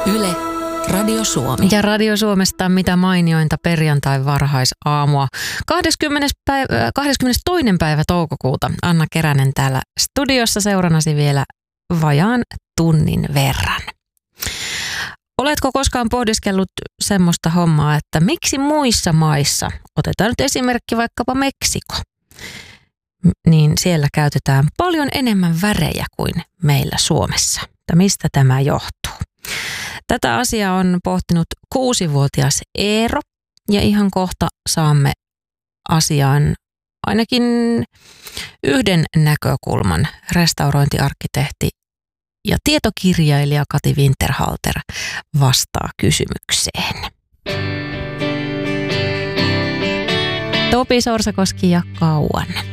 Yle, Radio Suomi. Ja Radio Suomesta mitä mainiointa perjantai varhaisaamua. 22. päivä toukokuuta Anna Keränen täällä studiossa seurannasi vielä vajaan tunnin verran. Oletko koskaan pohdiskellut semmoista hommaa, että miksi muissa maissa, otetaan nyt esimerkki vaikkapa Meksiko, niin siellä käytetään paljon enemmän värejä kuin meillä Suomessa. Että mistä tämä johtuu? Tätä asiaa on pohtinut 6-vuotias Eero ja ihan kohta saamme asiaan ainakin yhden näkökulman. Restaurointiarkkitehti ja tietokirjailija Kati Winterhalter vastaa kysymykseen. Topi Sorsakoski ja Kauan.